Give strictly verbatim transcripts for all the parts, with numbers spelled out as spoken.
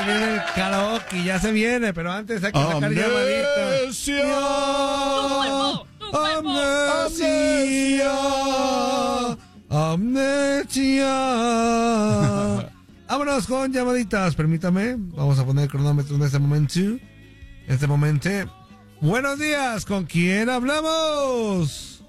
se viene el karaoke, ya se viene, pero antes hay que sacar llamaditas. Amnesia, amnesia. Vámonos con llamaditas, permítame. Vamos a poner el cronómetro en este momento. En este momento. Buenos días, ¿con quién hablamos?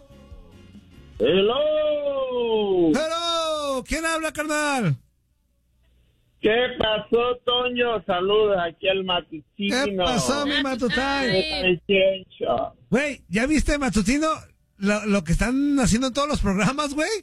Hello. Hello. ¿Quién habla, carnal? ¿Qué pasó, Toño? Saludos aquí al Matutino. ¿Qué pasó, mi Matutino? Güey, ¿ya viste, Matutino, lo, lo que están haciendo en todos los programas, güey?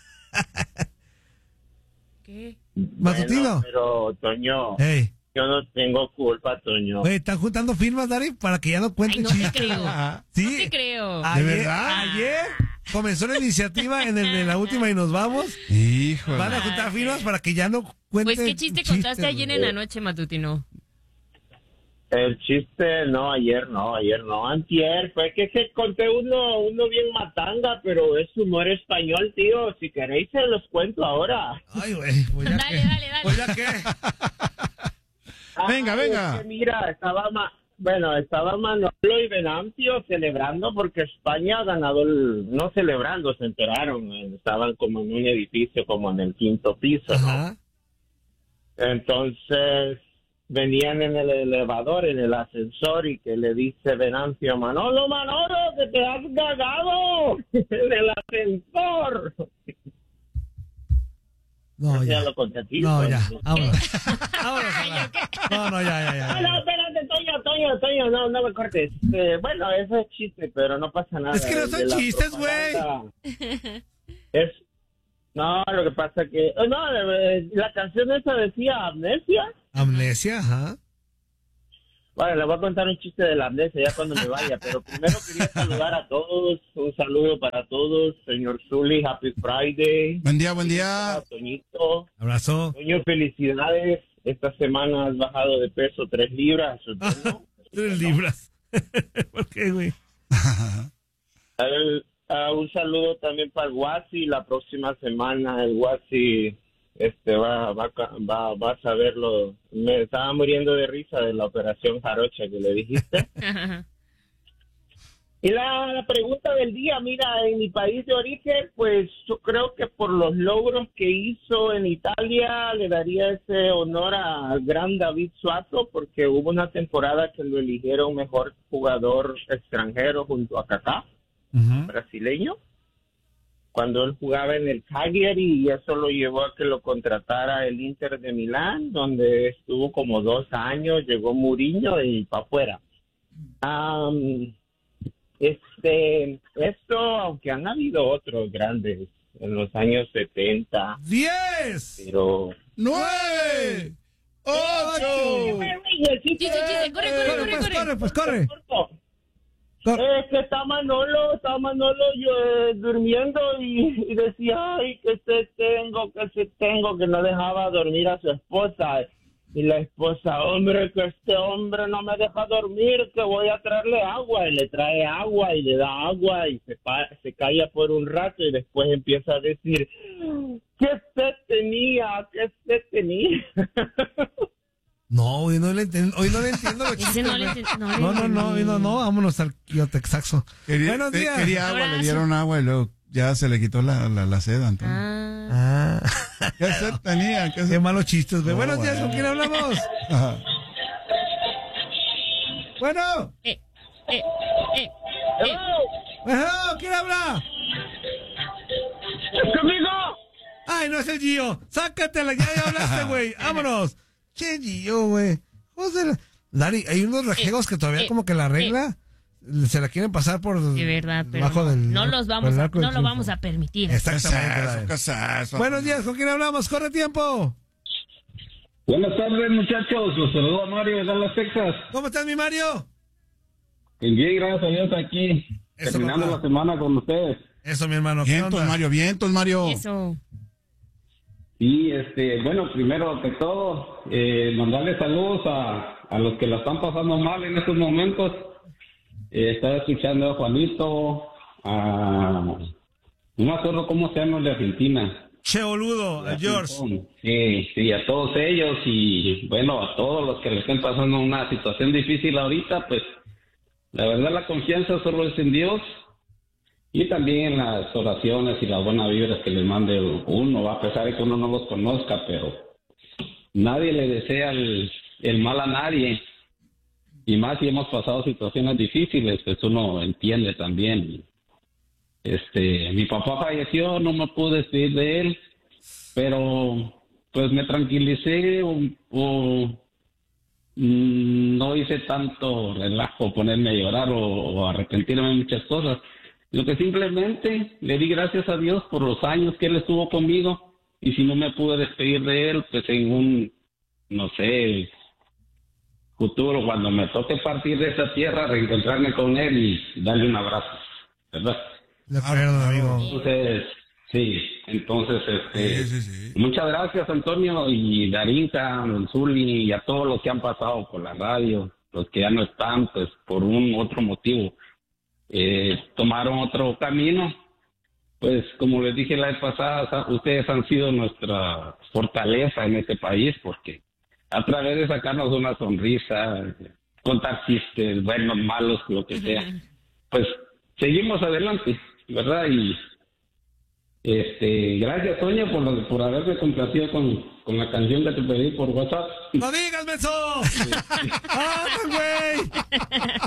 ¿Qué? Matutino. Bueno, pero, Toño, hey. Yo no tengo culpa, Toño. Güey, ¿están juntando firmas, Dari? Para que ya no cuenten chistes. No te creo. ¿Sí? No te creo. ¿De ayer, verdad? Ayer comenzó la iniciativa en, el, en la última y nos vamos. Híjole. Van a juntar firmas para que ya no cuenten. Pues, ¿qué chiste chistes, contaste ayer en la noche, Matutino? El chiste, no, ayer no, ayer no, antier, fue que se conté uno, uno bien matanga, pero es humor español, tío, si queréis se los cuento ahora. Ay, güey, pues ya dale, que, dale, dale. Pues ya que. Ah, venga, venga. Es que mira, estaba, ma bueno, estaba Manolo y Venancio celebrando porque España ha ganado el, no celebrando, se enteraron, estaban como en un edificio, como en el quinto piso, Ajá. ¿no? Entonces venían en el elevador, en el ascensor, y que le dice Venancio, Manolo, Manolo, que te has cagado en el ascensor. No, ya. Ya lo conté a ti, no, pues. ya. Vámonos. Vámonos a la... No, no, ya, ya, ya. No, no, espérate, Toño, Toño, Toño, no, no me cortes. Eh, bueno, eso es chiste, pero no pasa nada. Es que no son chistes, güey. Es... No, lo que pasa que... Oh, no, la canción esa decía Amnesia. Amnesia, ajá. Bueno, le voy a contar un chiste de la amnesia ya cuando me vaya, pero primero quería saludar a todos, un saludo para todos, señor Zuli, Happy Friday. Buen día, buen día. Toñito. Abrazo. Toño, felicidades, esta semana has bajado de peso tres libras. ¿No? Tres libras. ¿Por qué, güey? El, uh, un saludo también para el Guasi, la próxima semana el Guasi... Este va, va, va, va a saberlo. Me estaba muriendo de risa de la operación jarocha que le dijiste. Y la, la pregunta del día, mira, en mi país de origen, pues yo creo que por los logros que hizo en Italia, le daría ese honor al gran David Suazo, porque hubo una temporada que lo eligieron mejor jugador extranjero junto a Kaká, uh-huh. brasileño. Cuando él jugaba en el Cagliari, y eso lo llevó a que lo contratara el Inter de Milán, donde estuvo como dos años, llegó Mourinho y para afuera. Um, este, esto, aunque han habido otros grandes en los años setenta. ¡Diez! Pero... ¡Nueve! ¡Ocho! Chiste, chiste, corre, corre, corre, pues corre, pues corre. Es que está Manolo, está Manolo yo, eh, durmiendo y, y decía, ay, que se tengo, que se tengo, que no dejaba dormir a su esposa. Y la esposa, hombre, que este hombre no me deja dormir, que voy a traerle agua. Y le trae agua y le da agua y se, se calla por un rato y después empieza a decir, ¿qué sed tenía? ¿Qué sed tenía? No, hoy no le entiendo, hoy no le entiendo los chistes. No, le enti no, no, no, no, hoy no, no, vámonos al Texaxo. Buenos días. Quería agua, le dieron agua y luego ya se le quitó la, la, la sed, Antonio. Ah. ah. ¿Qué sed tenía? ¿Qué, sed? Qué malos chistes, güey. Oh, Buenos días, bueno. ¿con quién hablamos? Ajá. Bueno. Eh, eh, eh, eh. Ajá, ¿quién habla? ¡Es conmigo! Ay, no es el Gio. Sácatela, ya, ya hablaste, güey. Vámonos. Che, Gio, güey. José, Dari, hay unos rejegos que todavía eh, como que la regla eh. se la quieren pasar por de verdad, pero debajo no, del, no los vamos a, no lo vamos a permitir. Exactamente. Casazo, Buenos días, ¿con quién hablamos? ¡Corre tiempo! Buenas tardes, muchachos. Los saludo a Mario de Dallas, Texas. ¿Cómo estás, mi Mario? Bien, gracias a Dios aquí. Eso, terminando papá. la semana con ustedes. Eso, mi hermano. Vientos, Mario, vientos, Mario. Eso. Y, este, bueno, primero que todo, eh, mandarle saludos a, a los que la están pasando mal en estos momentos. Eh, estaba escuchando a Juanito, a... no me acuerdo cómo se llama el de Argentina. Che boludo, a George. Sí, sí, a todos ellos y bueno, a todos los que le estén pasando una situación difícil ahorita, pues la verdad la confianza solo es en Dios y también en las oraciones y las buenas vibras que les mande uno, a pesar de que uno no los conozca, pero nadie le desea el, el mal a nadie y más si hemos pasado situaciones difíciles, pues uno entiende también. Este, mi papá falleció, no me pude despedir de él, pero pues me tranquilicé o, o mm, no hice tanto relajo, ponerme a llorar o, o arrepentirme de muchas cosas. Lo que simplemente le di gracias a Dios por los años que él estuvo conmigo y si no me pude despedir de él, pues en un, no sé, futuro, cuando me toque partir de esa tierra, reencontrarme con él y darle un abrazo, ¿verdad? De acuerdo, amigo. Entonces, sí, entonces, este, Sí, sí, sí. muchas gracias, Antonio, y Darinka, Zuli, y a todos los que han pasado por la radio, los que ya no están, pues, por un otro motivo, eh, tomaron otro camino. Pues, como les dije la vez pasada, ustedes han sido nuestra fortaleza en este país, porque a través de sacarnos una sonrisa, contar chistes, buenos, malos, lo que sea, pues, seguimos adelante, ¿verdad? Y este, gracias, Toño, por, por haberme complacido con, con la canción que te pedí por WhatsApp. ¡No digas, menso! ¡Ah, güey!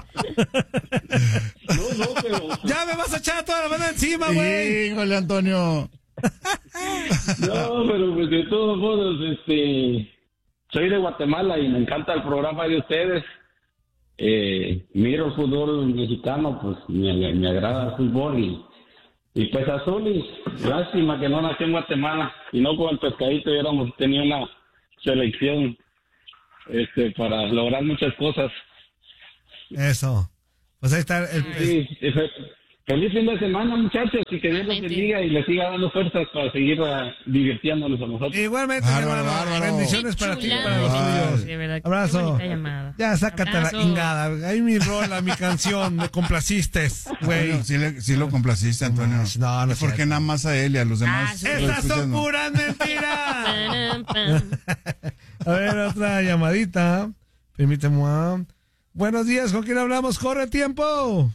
No, no, pero... ¡Ya me vas a echar toda la banda encima, güey! Híjole, Antonio. No, pero pues de todos modos, este, soy de Guatemala y me encanta el programa de ustedes. Eh, miro el fútbol mexicano, pues me, me agrada el fútbol y, y pues a Zuli, lástima que no nació en Guatemala y no con el pescadito hubiéramos tenido una selección este para lograr muchas cosas. Eso. Pues ahí está el... el- Sí, fe- feliz fin de semana, muchachos, y que Dios los bendiga y les siga dando fuerzas para seguir uh, divirtiéndonos a nosotros. Igualmente, Bárbaro, mi hermano. bárbaro. Bendiciones Qué para ti y chulada para los de- tuyos. de verdad, qué Abrazo. bonita llamada. Ya, sácate Abrazo. la ingada. Ahí mi rola, mi canción, me complaciste, güey. Antonio, sí, le- sí lo complaciste, Antonio. No, no es ¿Por qué cierto. nada más a él y a los demás? Ah, sí. lo ¡Estas escuchas, son no? puras mentiras! Pam, pam. A ver, otra llamadita. Permíteme. Buenos días, ¿con quién hablamos? ¡Corre tiempo!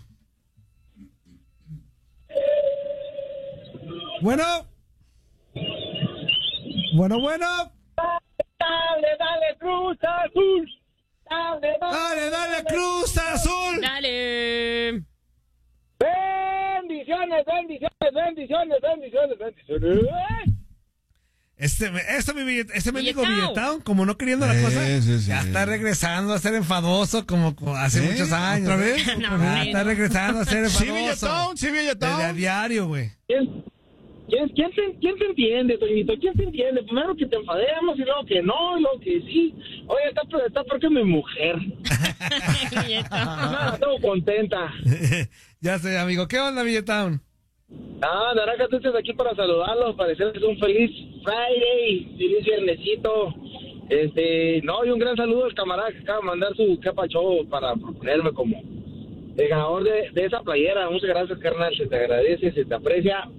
Bueno. Bueno, bueno. Dale, dale, Cruz Azul. Dale, Dale, dale, Cruz Azul. Dale. Bendiciones, bendiciones, bendiciones, bendiciones, bendiciones. Este, este, mi billet, este mendigo Billetao. billetao, como no queriendo la Sí, cosa, sí, sí. ya está regresando a ser enfadoso como co- hace ¿Eh? muchos años. ¿Otra vez? No, Ya hombre, está no. regresando a ser Sí, enfadoso. billetón, sí, Desde a billetón. diario, güey. ¿Quién, quién, quién, te, ¿Quién te entiende, Toñito? ¿Quién te entiende? Primero que te enfademos y luego que no, y luego que sí. Oye, está, está porque mi mujer. Nada, estoy contenta. Ya sé, amigo. ¿Qué onda, Billetown? Ah, Naranja, tú estás aquí para saludarlos, para decirles un feliz Friday, feliz viernesito. Este, no, y un gran saludo al camarada que acaba de mandar su capa show para proponerme como el ganador de, de esa playera. Muchas gracias, carnal, se te agradece, se te aprecia.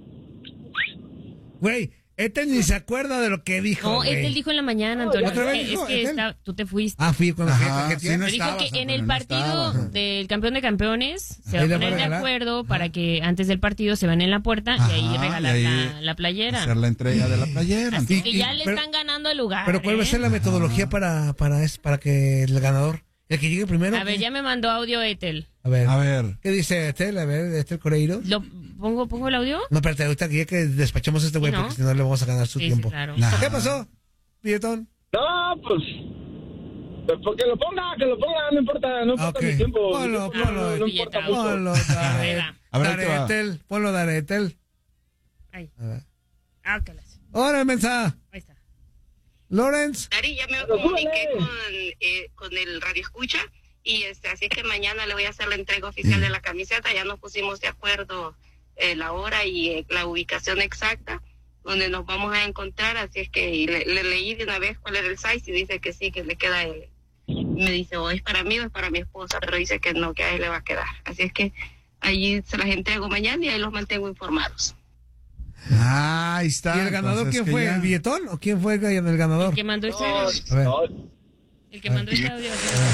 Güey, este ni se acuerda de lo que dijo. No, güey. él dijo en la mañana, Antonio. ¿Otra vez Es que, dijo? es que ¿Él? está- tú te fuiste. Ah, fui cuando fui a Ajá, Argentina. sí, no Me dijo estabas, que en Antonio, el no partido estabas. del campeón de campeones se Ahí va le a va a poner de regalar. acuerdo para que antes del partido se van en la puerta y ahí Ajá, regalar y ahí la, la playera. Hacer la entrega de la playera. Así Y- que y- ya le pero- están ganando el lugar. Pero ¿cuál va a ¿eh? ser la metodología para, para, es, para que el ganador, el que llegue primero? A ver, ¿qué? ya me mandó audio Etel. A ver. A ver. ¿Qué dice Estel? A ver, Estel Coreiro. ¿Lo pongo, pongo el audio? No, espérate, ahorita que ya que despachemos a este güey, Sí, ¿no? porque si no le vamos a ganar su Sí, tiempo. sí, claro. Nah. ¿Qué pasó, Billetón? No, pues, pues, que lo ponga, que lo ponga, no importa, no importa Ok. mi tiempo. Ponlo, no, ponlo, no, no importa mucho. Ponlo, Venga. A ver, ahí te va. Daretel. Ponlo, Daretel. Ahí. A ver. Ah, que las- Ahora, mensaje. Ahí está. Lawrence. Dari, ya me Pero comuniqué súbele. con, eh, con el Radio Escucha y este, así que mañana le voy a hacer la entrega oficial de la camiseta. Ya nos pusimos de acuerdo eh, la hora y eh, la ubicación exacta donde nos vamos a encontrar. Así es que y le, le leí de una vez cuál era el size y dice que sí, que le queda el... Me dice, o es para mí o es para mi esposa, pero dice que no, que a él le va a quedar. Así es que allí se las entrego mañana y ahí los mantengo informados. Ah, ahí está. ¿Y el ganador entonces, quién que fue? ya- ¿El billetón o quién fue el el ganador? El que mandó este audio. A ver. El que mandó este audio.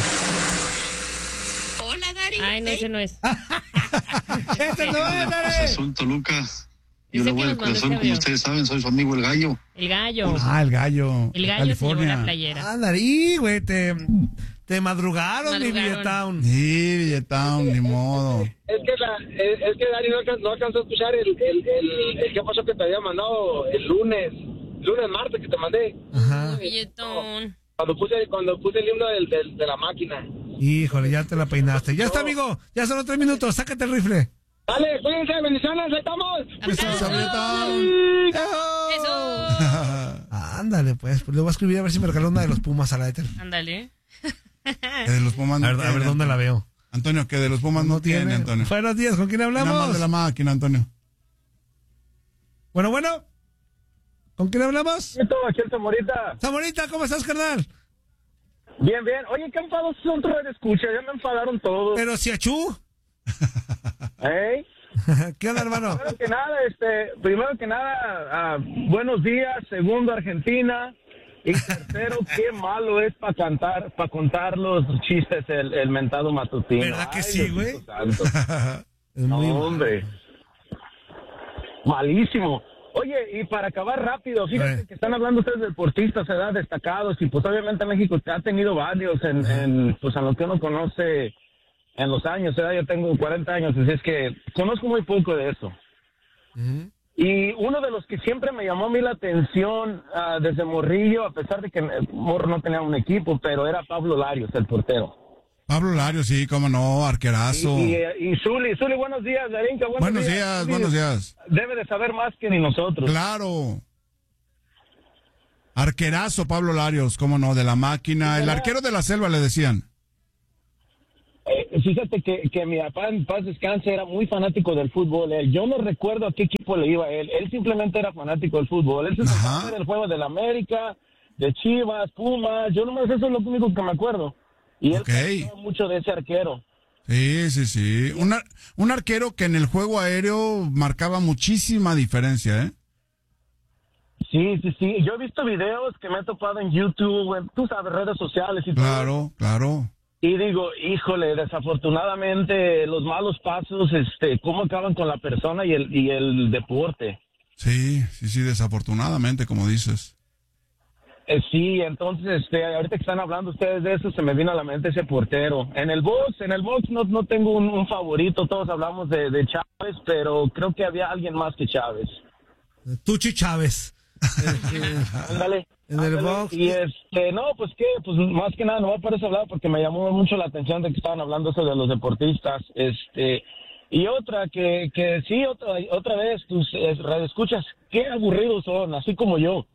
Hola, Dari. Ay, no, ese no es. ¡Este no es, dale! Son Toluca. Yo Dice le voy que al nos mandó corazón, este como audio. ustedes saben, soy su amigo el gallo. El gallo. Ah, el gallo. El gallo se llevó California. la playera. Ándale, y, güey, te, te madrugaron, mi Madrugaron. Billetown. Sí, Villetown, ni modo. Es que, la, es, es que Dari no, alcan- no alcanzó a escuchar el, el, el, el qué pasó que te había mandado el lunes, lunes, martes que te mandé. Ajá. Billetón. Cuando puse, cuando puse el himno del, del, de la máquina. Híjole, ya te la peinaste. Ya está, amigo. Ya son los tres minutos. Sácate el rifle. Dale, cuídense, bendiciones, ahí estamos. ¡Aplausos! Villetown. ¡Eso! Ándale, pues. Pues le voy a escribir a ver si me regaló una de los Pumas a la Etel. Ándale. Que de los Pumas A no ver, a ver tiene, dónde la veo. Antonio, que de los Pumas no, tiene, Antonio. Buenos días, ¿con quién Nada más hablamos? de la máquina, Antonio. Bueno, bueno. ¿Con quién hablamos? Aquí el Zamorita. Zamorita, ¿cómo estás, carnal? Bien, bien. Oye, qué enfados son tus escucha, ya me enfadaron todos. Pero si achú. ¿Eh? ¿Qué onda, hermano? Primero que nada, este, primero que nada, ah, buenos días. Segundo, Argentina. Y tercero, qué malo es para cantar, para contar los chistes el, el mentado matutino. ¿Verdad que Ay, sí, Diosito güey? santo. Es No, muy mal. hombre. Malísimo. Oye, y para acabar rápido, fíjate A ver. que están hablando ustedes de deportistas, ¿verdad? Destacados, y pues obviamente México ha tenido varios en, en pues a lo que uno conoce en los años, ¿verdad? Yo tengo cuarenta años, así es que conozco muy poco de eso. Ujú. Y uno de los que siempre me llamó a mí la atención ah, desde morrillo, a pesar de que el morro no tenía un equipo, pero era Pablo Larios, el portero. Pablo Lario, sí, cómo no, arquerazo. Y, y, y Zuli, Zuli, buenos días, Darinka, buenos, Buenos días, Zuli buenos días. Debe de saber más que ni nosotros. Claro. Arquerazo, Pablo Larios, cómo no, de la máquina. El arquero de la selva, le decían. Eh, fíjate que, que mi papá en paz descanse era muy fanático del fútbol. Él, yo no recuerdo a qué equipo le iba él. Él simplemente era fanático del fútbol. Él se Ajá. sentaba a ver el juego de la América, de Chivas, Pumas. Yo nomás eso es lo único que me acuerdo. Y él Ok. platicaba mucho de ese arquero. Sí, sí, sí. Un, ar- un arquero que en el juego aéreo marcaba muchísima diferencia, ¿eh? Sí, sí, sí. Yo he visto videos que me he topado en YouTube, en, tú sabes, redes sociales y todo. Claro, claro. Y digo, híjole, desafortunadamente los malos pasos, este, cómo acaban con la persona y el, y el deporte. Sí, sí, sí, desafortunadamente, como dices. Eh, sí, entonces, este, ahorita que están hablando ustedes de eso, se me vino a la mente ese portero. En el box, en el box no, no tengo un, un favorito, todos hablamos de, de Chávez, pero creo que había alguien más que Chávez. Tuchi Chávez. Ándale. En el ándale. box. Y este, no, pues qué, pues más que nada, no voy a por eso hablar porque me llamó mucho la atención de que estaban hablando eso de los deportistas. Este, y otra que, que sí, otra, otra vez, tus eh, radioescuchas, qué aburridos son, así como yo.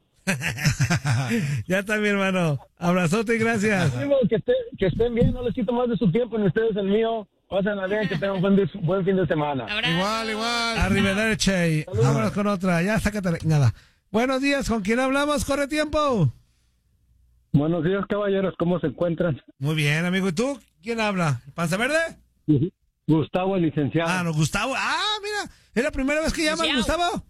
Ya está, mi hermano. Abrazote y gracias. Digo, que, esté- que estén bien, no les quito más de su tiempo ni ustedes el mío. Pásenla bien, que tengan un buen, dis- buen fin de semana. Abrazo. Igual, igual. Arrivederci. Vámonos con otra. Ya, sácate. Nada. Buenos días. ¿Con quién hablamos? Corre tiempo. Buenos días, caballeros, ¿cómo se encuentran? Muy bien, amigo. ¿Y tú? ¿Quién habla? ¿Panza Verde? Gustavo, el licenciado. Ah, no, Gustavo. Ah, mira. ¿Es la primera vez que llaman, Yao. Gustavo?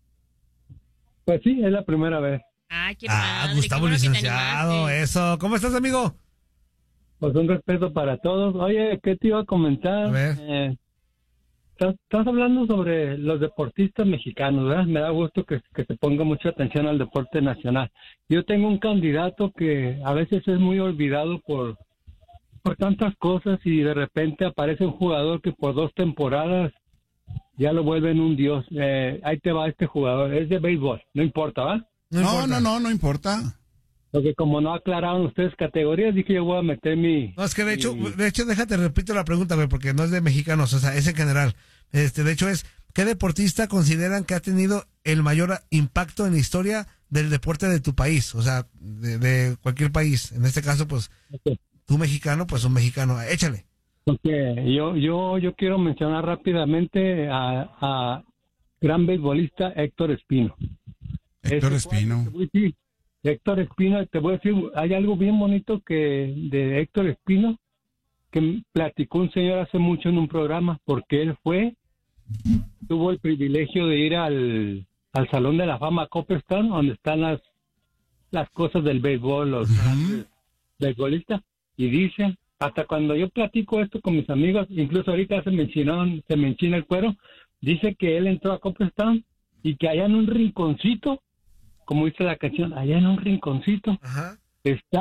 Pues sí, es la primera vez. Ay, qué Ah, padre, Gustavo, qué bueno que te licenciado. animaste. Eso. ¿Cómo estás, amigo? Pues un respeto para todos. Oye, ¿qué te iba a comentar? A ver. Eh, estás, estás hablando sobre los deportistas mexicanos, ¿verdad? Me da gusto que, que se ponga mucha atención al deporte nacional. Yo tengo un candidato que a veces es muy olvidado por, por tantas cosas y de repente aparece un jugador que por dos temporadas ya lo vuelven un dios. Eh, ahí te va este jugador. Es de béisbol, no importa, ¿va? No, importa. no, no, no importa. Porque como no aclararon ustedes categorías, dije yo voy a meter mi... No, es que de hecho, mi- de hecho, déjate, repito la pregunta, güey, porque no es de mexicanos, o sea, es en general. Este, de hecho, es, ¿qué deportista consideran que ha tenido el mayor impacto en la historia del deporte de tu país? O sea, de, de cualquier país. En este caso, pues, Ok. tú mexicano, pues un mexicano. Échale. Porque yo, yo, yo quiero mencionar rápidamente a, a gran beisbolista Héctor Espino. Héctor Ese cuate, Espino. te voy a decir, Héctor Espino, te voy a decir, hay algo bien bonito que de Héctor Espino que platicó un señor hace mucho en un programa, porque él fue, tuvo el privilegio de ir al, al Salón de la Fama Cooperstown, donde están las, las cosas del béisbol, los uh-huh. beisbolistas, y dice, hasta cuando yo platico esto con mis amigos, incluso ahorita se me enchinó, se me enchina el cuero, dice que él entró a Cooperstown y que allá en un rinconcito, como dice la canción, allá en un rinconcito, uh-huh. está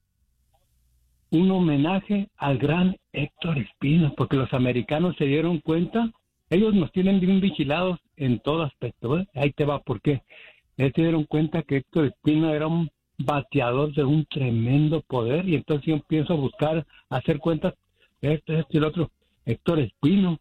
un homenaje al gran Héctor Espino, porque los americanos se dieron cuenta, ellos nos tienen bien vigilados en todo aspecto, ¿eh? Ahí te va, ¿por qué? Ellos se dieron cuenta que Héctor Espino era un bateador de un tremendo poder, y entonces yo empiezo a buscar, a hacer cuentas, esto, esto y el otro. Héctor Espino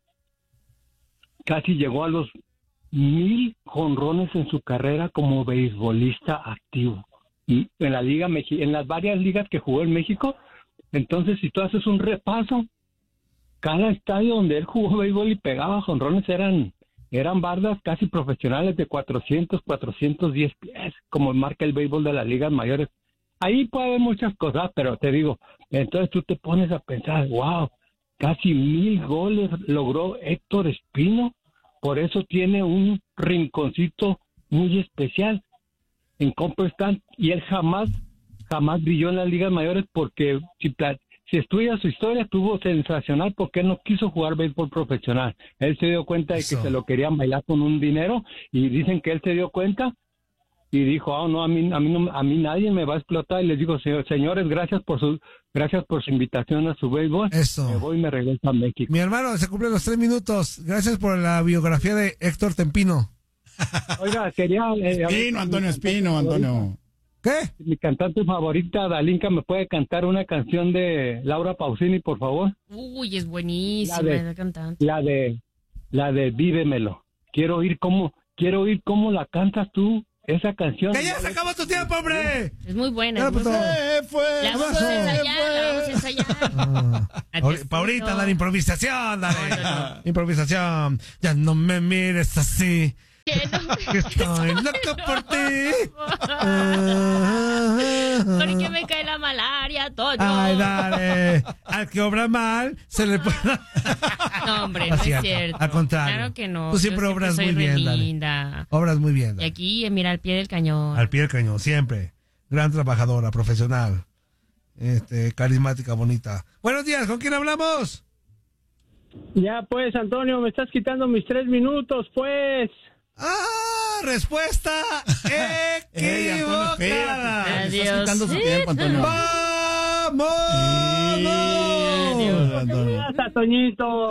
casi llegó a los mil jonrones en su carrera como beisbolista activo, y en la liga, en las varias ligas que jugó en México. Entonces, si tú haces un repaso, cada estadio donde él jugó béisbol y pegaba jonrones eran eran bardas casi profesionales de cuatrocientos, cuatrocientos diez pies, como marca el béisbol de las ligas mayores. Ahí puede haber muchas cosas, pero te digo, entonces tú te pones a pensar, wow, casi mil goles logró Héctor Espino, por eso tiene un rinconcito muy especial en Cooperstown, y él jamás jamás brilló en las ligas mayores, porque si, si estudias su historia, tuvo sensacional porque él no quiso jugar béisbol profesional. Él se dio cuenta de Eso. que se lo querían bailar con un dinero, y dicen que él se dio cuenta y dijo, ah, oh, no, a mí, a mí no, a mí nadie me va a explotar. Y les digo, señor, señores, gracias por su, gracias por su invitación a su béisbol. Eso. Me voy y me regreso a México. Mi hermano, se cumplen los tres minutos. Gracias por la biografía de Héctor Tempino. Oiga, quería... Eh, Espino, Antonio Espino, Antonio. ¿Qué? Mi cantante favorita, Dalinka, ¿me puede cantar una canción de Laura Pausini, por favor? Uy, es buenísima la, de, la cantante. La de, la de Vívemelo. Quiero oír cómo, quiero oír cómo la cantas tú, esa canción. ¡Que ya se acabó tu tiempo, hombre! Es muy buena. Ya, Es muy pues, buena. Se fue, La vamos a ensayar, la vamos a ensayar. Ah, pa' ahorita, dale improvisación, dale. No, no, no. Improvisación. Ya no me mires así. Que no. Que estoy loco por ti. Porque me cae la malaria, Toño. Ay, dale. Al que obra mal, se le puede... No, hombre, no no cierto. es cierto. Al contrario. Claro que no. Tú siempre Yo obras siempre muy soy bien, re dale. linda. Obras muy bien. Y aquí, mira, al pie del cañón. Al pie del cañón, siempre. Gran trabajadora, profesional. Este, carismática, bonita. Buenos días, ¿con quién hablamos? Ya, pues, Antonio, me estás quitando mis tres minutos, pues. ¡Ah! Respuesta equivocada. Ey, Antonio, Adiós. estás quitando su tiempo, Antonio. ¡Vamos! Hasta Toñito.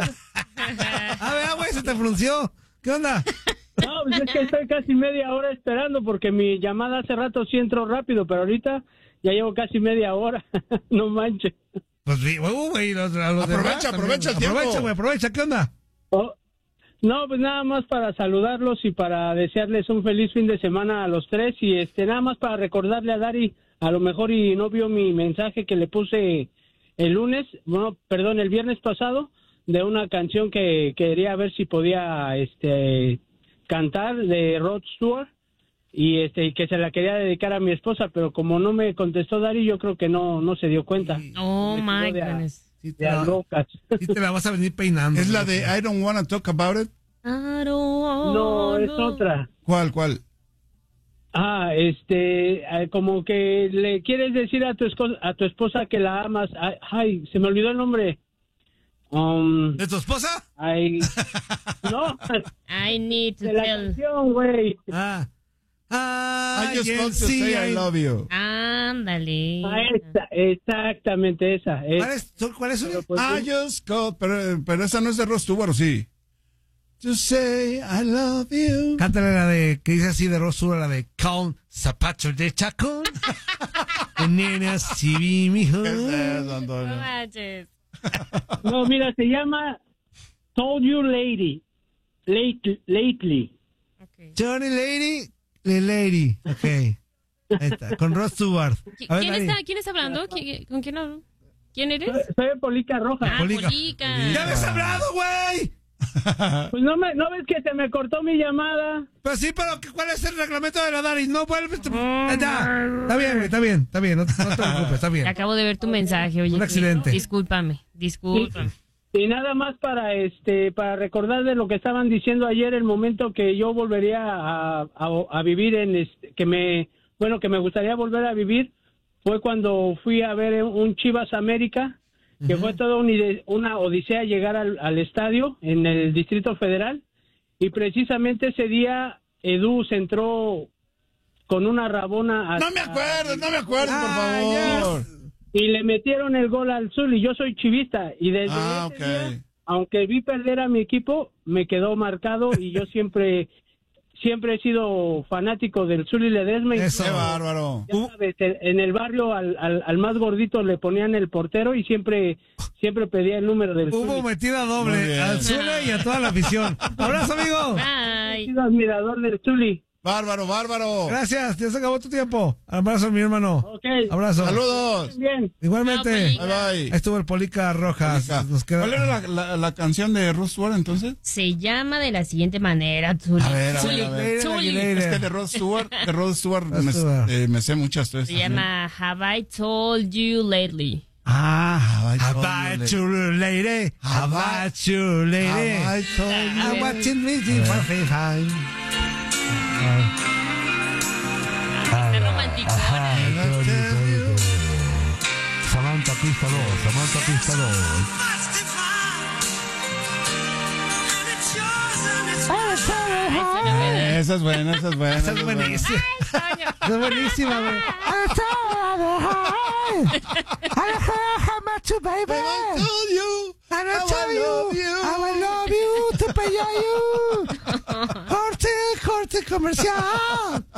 A ver, güey, se te frunció. ¿Qué onda? No, pues es que estoy casi media hora esperando porque mi llamada hace rato sí entró rápido, pero ahorita ya llevo casi media hora. No manches. Pues, uh, güey, los, los aprovecha, aprovecha el tiempo. Aprovecha, güey, aprovecha. ¿Qué onda? Oh. No, pues nada más para saludarlos y para desearles un feliz fin de semana a los tres, y este nada más para recordarle a Dari, a lo mejor y no vio mi mensaje que le puse el lunes, bueno, perdón, el viernes pasado, de una canción que quería ver si podía este cantar de Rod Stewart, y este que se la quería dedicar a mi esposa, pero como no me contestó Dari, yo creo que no no se dio cuenta. Oh my goodness. Sí te, la, sí te la vas a venir peinando. ¿Es la de I Don't Wanna Talk About It? I don't wanna... No, es otra. ¿Cuál, cuál? Ah, este, eh, como que le quieres decir a tu, esposa, a tu esposa que la amas. Ay, ay, se me olvidó el nombre. Um, ¿De tu esposa? Ay, no. I need to de la tell. canción, güey. Ah. Ah, I just yes, want to sí, say I love you. Ándale. Ah, esa, exactamente esa. Es, ¿Cuál es, ¿cuál es su? pero, pues, I just called, pero, pero esa no es de Rod Stewart, ¿o sí? To say I love you. Cántale la de, que dice así de Rosura, la de Con zapatos de chacón. Nena, si vi mi hijo. ¿Qué es eso, No Antonio? manches. no, mira, se llama Told You Lady. Late, lately. Okay. Johnny Lady, the Lady. Ok. Ahí está, con Rod Stewart. A ver, ¿Quién, Dani. está, ¿Quién está hablando? ¿Quién- ¿Con quién hablo? ¿Quién eres? Soy, soy de Polica Roja. Ah, Polica. Polica. ¡Ya habías hablado, güey! Pues no, me, no ves que se me cortó mi llamada. Pues sí, pero ¿cuál es el reglamento de la Dari? No vuelves. Ya, está bien, güey, está bien, está bien, no, no te preocupes, está bien. Acabo de ver tu mensaje, oye. Un accidente. Discúlpame, discúlpame. Y nada más para este para recordar de lo que estaban diciendo ayer, el momento que yo volvería a, a, a vivir en este, que me bueno que me gustaría volver a vivir fue cuando fui a ver un Chivas América, que uh-huh. fue toda un, una odisea llegar al, al estadio en el Distrito Federal, y precisamente ese día Edu se entró con una rabona. No me acuerdo, no me acuerdo, ah, por favor. Y le metieron el gol al Zuli. Yo soy chivista y desde ah, ese okay. día, aunque vi perder a mi equipo, me quedó marcado y yo siempre siempre he sido fanático del Zuli Ledesma. Eso, qué bárbaro. Ya sabes, en el barrio al, al, al más gordito le ponían el portero y siempre siempre pedía el número del Zuli. Hubo metida doble al Zuli y a toda la afición. Abrazo, amigo. Bye. He sido admirador del Zuli. Bárbaro, bárbaro. Gracias, ya se acabó tu tiempo. Abrazo, mi hermano. Ok. Abrazo. Saludos. Bien. Igualmente. Bye, bye. Ahí estuvo el Polica Rojas. Polica. Nos queda... ¿Cuál era la, la, la canción de Rod Stewart entonces? Se llama de la siguiente manera, Zuli. A ver, a ver, a ver. Zuli. Es que de Rod Stewart, de Rod Stewart me, eh, me sé muchas. Se llama Have I Told You Lately. Ah, Have I told you lately? Have I told you lately? Have I told you? I'm watching me for free time. Está romántico. Samantha Pista dos, Samantha Pista dos. Esa es buena, esa es buena. Esa es buenísima. Esa es buenísima, güey. Baby, I told you, I told you, I love you, te pega you. Corte, corte comercial.